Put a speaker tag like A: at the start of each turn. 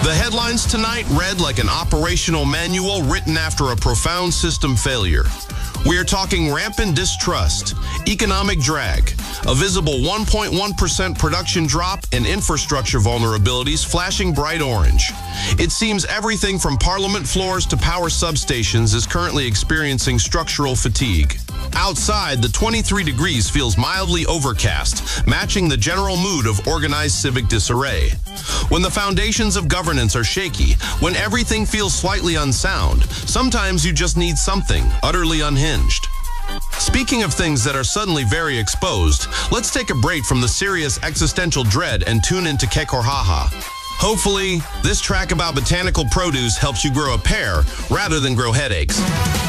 A: The headlines tonight read like an operational manual written after a profound system failure. We are talking rampant distrust, economic drag, a visible 1.1% production drop, and infrastructure vulnerabilities flashing bright orange. It seems everything from parliament floors to power substations is currently experiencing structural fatigue. Outside, the 23 degrees feels mildly overcast, matching the general mood of organized civic disarray. When the foundations of governance are shaky, when everything feels slightly unsound, sometimes you just need something utterly unhinged. Speaking of things that are suddenly very exposed, let's take a break from the serious existential dread and tune into Kekorhaha. Hopefully, this track about botanical produce helps you grow a pear rather than grow headaches.